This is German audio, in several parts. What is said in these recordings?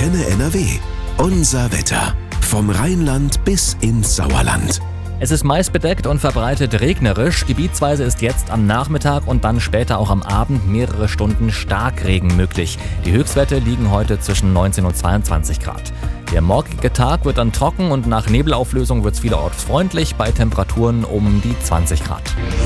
Antenne NRW. Unser Wetter. Vom Rheinland bis ins Sauerland. Es ist meist bedeckt und verbreitet regnerisch. Gebietsweise ist jetzt am Nachmittag und dann später auch am Abend mehrere Stunden Starkregen möglich. Die Höchstwerte liegen heute zwischen 19 und 22 Grad. Der morgige Tag wird dann trocken und nach Nebelauflösung wird es vielerorts freundlich bei Temperaturen um die 20 Grad.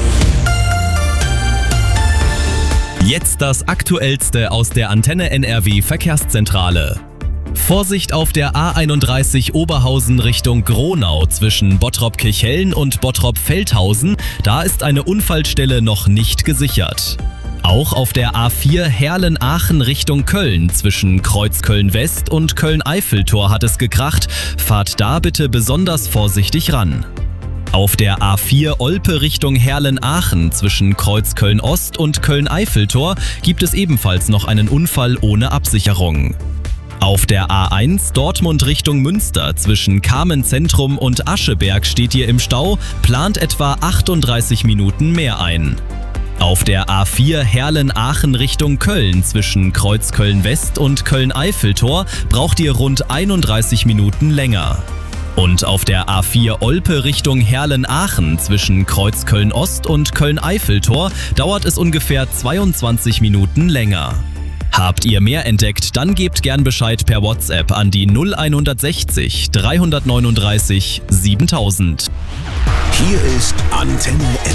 Jetzt das Aktuellste aus der Antenne NRW Verkehrszentrale. Vorsicht auf der A31 Oberhausen Richtung Gronau zwischen Bottrop-Kirchhellen und Bottrop-Feldhausen. Da ist eine Unfallstelle noch nicht gesichert. Auch auf der A4 Herlen-Aachen Richtung Köln zwischen Kreuzköln-West und Köln-Eiffeltor hat es gekracht. Fahrt da bitte besonders vorsichtig ran. Auf der A4 Olpe Richtung Herlen-Aachen zwischen Kreuzköln-Ost und Köln-Eiffeltor gibt es ebenfalls noch einen Unfall ohne Absicherung. Auf der A1 Dortmund Richtung Münster zwischen Kamen-Zentrum und Ascheberg steht ihr im Stau, plant etwa 38 Minuten mehr ein. Auf der A4 Herlen-Aachen Richtung Köln zwischen Kreuzköln-West und Köln-Eiffeltor braucht ihr rund 31 Minuten länger. Und auf der A4 Olpe Richtung Herlen-Aachen zwischen Kreuzköln-Ost und Köln-Eiffeltor dauert es ungefähr 22 Minuten länger. Habt ihr mehr entdeckt, dann gebt gern Bescheid per WhatsApp an die 0160 339 7000. Hier ist Antenne NRW.